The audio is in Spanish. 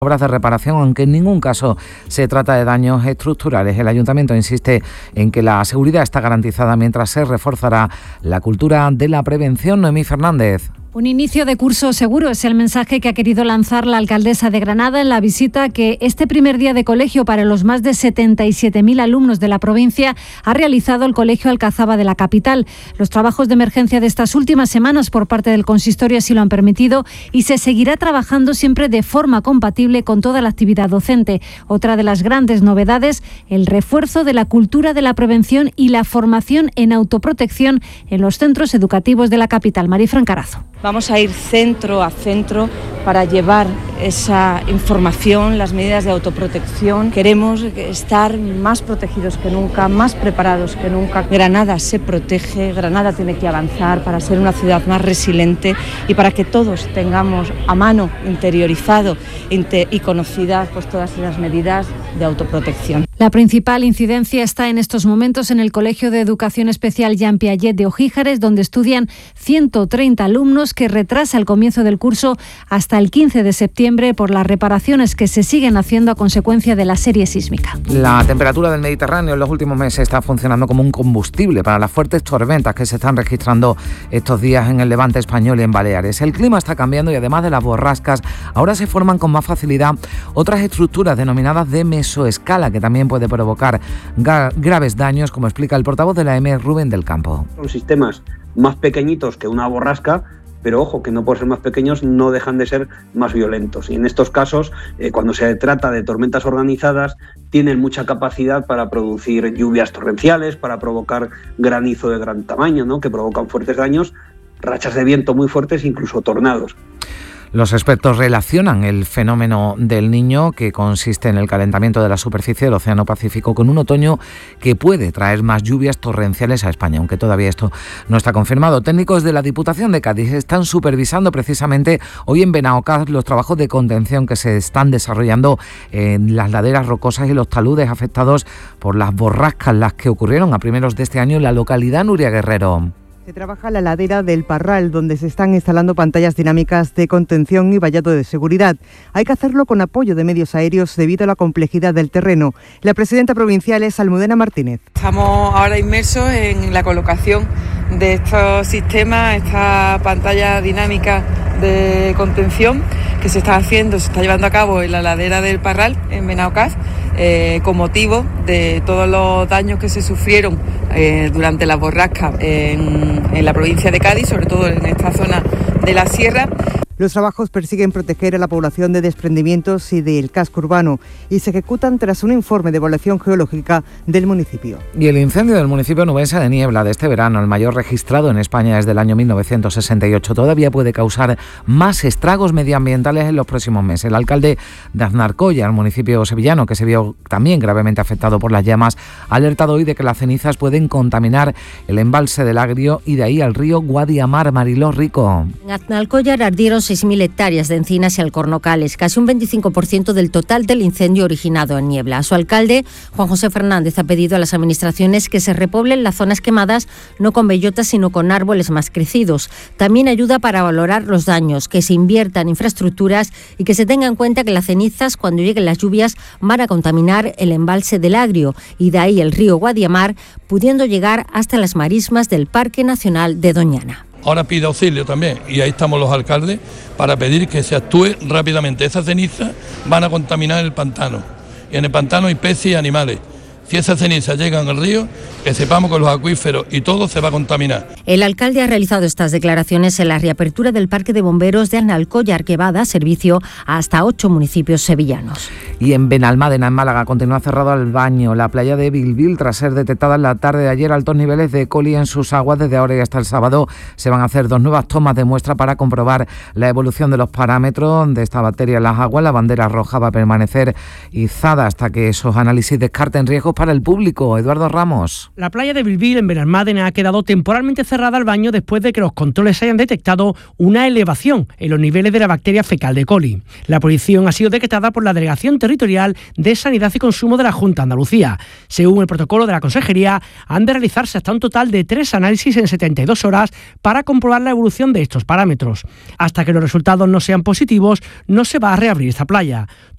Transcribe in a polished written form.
obras de reparación, aunque en ningún caso se trata de daños estructurales. El Ayuntamiento insiste en que la seguridad está garantizada mientras se reforzará la cultura de la prevención. Noemí Fernández. Un inicio de curso seguro es el mensaje que ha querido lanzar la alcaldesa de Granada en la visita que este primer día de colegio para los más de 77.000 alumnos de la provincia ha realizado el Colegio Alcazaba de la capital. Los trabajos de emergencia de estas últimas semanas por parte del consistorio así lo han permitido y se seguirá trabajando siempre de forma compatible con toda la actividad docente. Otra de las grandes novedades, el refuerzo de la cultura de la prevención y la formación en autoprotección en los centros educativos de la capital. Marifran Carazo. Vamos a ir centro a centro para llevar esa información, las medidas de autoprotección. Queremos estar más protegidos que nunca, más preparados que nunca. Granada se protege, Granada tiene que avanzar para ser una ciudad más resiliente y para que todos tengamos a mano, interiorizado y conocidas pues todas las medidas de autoprotección. La principal incidencia está en estos momentos en el Colegio de Educación Especial Jean Piaget de Ojíjares, donde estudian 130 alumnos, que retrasa el comienzo del curso hasta el 15 de septiembre por las reparaciones que se siguen haciendo a consecuencia de la serie sísmica. La temperatura del Mediterráneo en los últimos meses está funcionando como un combustible para las fuertes tormentas que se están registrando estos días en el Levante español y en Baleares. El clima está cambiando y además de las borrascas, ahora se forman con más facilidad otras estructuras denominadas de mesoescala, que también puede provocar graves daños, como explica el portavoz de la EME, Rubén del Campo. Son sistemas más pequeñitos que una borrasca, pero ojo, que no por ser más pequeños no dejan de ser más violentos. Y en estos casos, cuando se trata de tormentas organizadas, tienen mucha capacidad para producir lluvias torrenciales, para provocar granizo de gran tamaño, ¿no?, que provocan fuertes daños, rachas de viento muy fuertes, incluso tornados. Los expertos relacionan el fenómeno del Niño, que consiste en el calentamiento de la superficie del Océano Pacífico, con un otoño que puede traer más lluvias torrenciales a España, aunque todavía esto no está confirmado. Técnicos de la Diputación de Cádiz están supervisando precisamente hoy en Benaocaz los trabajos de contención que se están desarrollando en las laderas rocosas y los taludes afectados por las borrascas, las que ocurrieron a primeros de este año en la localidad. Nuria Guerrero. Se trabaja la ladera del Parral, donde se están instalando pantallas dinámicas de contención y vallado de seguridad. Hay que hacerlo con apoyo de medios aéreos debido a la complejidad del terreno. La presidenta provincial es Almudena Martínez. Estamos ahora inmersos en la colocación de estos sistemas, esta pantalla dinámica de contención que se está llevando a cabo en la ladera del Parral, en Benaocaz, con motivo de todos los daños que se sufrieron durante la borrasca en la provincia de Cádiz, sobre todo en esta zona de la sierra. Los trabajos persiguen proteger a la población de desprendimientos y del casco urbano y se ejecutan tras un informe de evaluación geológica del municipio. Y el incendio del municipio nubense de Niebla de este verano, el mayor registrado en España desde el año 1968, todavía puede causar más estragos medioambientales en los próximos meses. El alcalde de Aznarcoya, el municipio sevillano, que se vio también gravemente afectado por las llamas, ha alertado hoy de que las cenizas pueden contaminar el embalse del Agrio y de ahí al río Guadiamar. Mariló Rico. En Aznalcóllar ardieron 6.000 hectáreas de encinas y alcornocales, casi un 25% del total del incendio originado en Niebla. Su alcalde, Juan José Fernández, ha pedido a las administraciones que se repoblen las zonas quemadas no con bellotas sino con árboles más crecidos. También ayuda para valorar los daños, que se inviertan en infraestructuras y que se tenga en cuenta que las cenizas, cuando lleguen las lluvias, van a contaminar el embalse del Agrio y de ahí el río Guadiamar, pudiendo llegar hasta las marismas del Parque Nacional de Doñana. Ahora pide auxilio también y ahí estamos los alcaldes para pedir que se actúe rápidamente. Esas cenizas van a contaminar el pantano y en el pantano hay peces y animales. Si esas cenizas llegan al río, que sepamos que los acuíferos y todo se va a contaminar. El alcalde ha realizado estas declaraciones en la reapertura del Parque de Bomberos de Aznalcóllar, que va a dar servicio a hasta 8 municipios sevillanos. Y en Benalmádena, en Málaga, continúa cerrado el baño la playa de Bilbil tras ser detectada en la tarde de ayer altos niveles de E. coli en sus aguas. Desde ahora y hasta el sábado se van a hacer 2 nuevas tomas de muestra para comprobar la evolución de los parámetros de esta bacteria en las aguas. La bandera roja va a permanecer izada hasta que esos análisis descarten riesgos para el público. Eduardo Ramos. La playa de Bilbil, en Benalmádena, ha quedado temporalmente cerrada al baño después de que los controles hayan detectado una elevación en los niveles de la bacteria fecal de coli. La prohibición ha sido decretada por la Delegación Territorial de Sanidad y Consumo de la Junta de Andalucía. Según el protocolo de la Consejería, han de realizarse hasta un total de 3 análisis en 72 horas para comprobar la evolución de estos parámetros. Hasta que los resultados no sean positivos, no se va a reabrir esta playa.